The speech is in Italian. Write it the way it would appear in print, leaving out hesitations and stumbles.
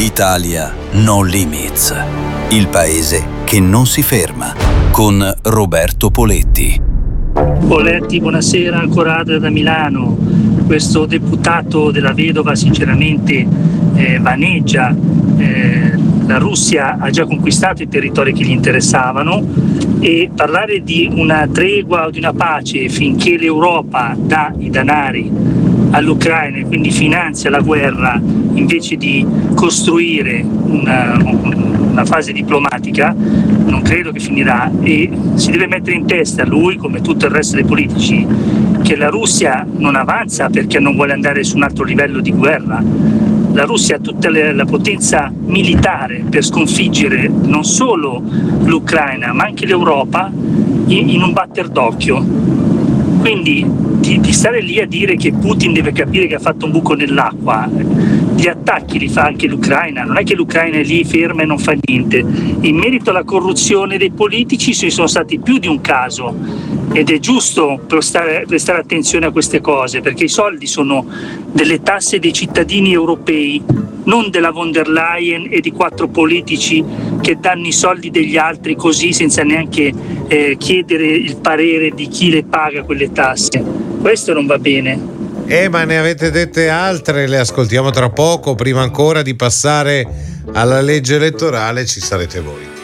Italia No Limits, il paese che non si ferma, con Roberto Poletti. Poletti, buonasera, ancora da Milano. Questo deputato della vedova sinceramente vaneggia. La Russia ha già conquistato i territori che gli interessavano e parlare di una tregua o di una pace finché l'Europa dà i danari all'Ucraina e quindi finanzia la guerra invece di costruire una fase diplomatica, non credo che finirà, e si deve mettere in testa lui come tutto il resto dei politici che la Russia non avanza perché non vuole andare su un altro livello di guerra. La Russia ha tutta la potenza militare per sconfiggere non solo l'Ucraina ma anche l'Europa in un batter d'occhio. Quindi di stare lì a dire che Putin deve capire che ha fatto un buco nell'acqua, gli attacchi li fa anche l'Ucraina, non è che l'Ucraina è lì ferma e non fa niente. In merito alla corruzione dei politici ci sono stati più di un caso ed è giusto prestare attenzione a queste cose, perché i soldi sono delle tasse dei cittadini europei, non della von der Leyen e di 4 politici che danno i soldi degli altri così senza neanche chiedere il parere di chi le paga quelle tasse. Questo non va bene. Ma ne avete dette altre, le ascoltiamo tra poco. Prima ancora di passare alla legge elettorale ci sarete voi.